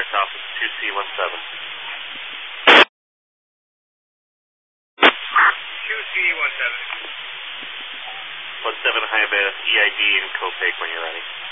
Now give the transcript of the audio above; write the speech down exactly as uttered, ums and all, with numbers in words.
West Office, two C one seven. two C one seven. one seven, high base, E I D and Copake when you're ready.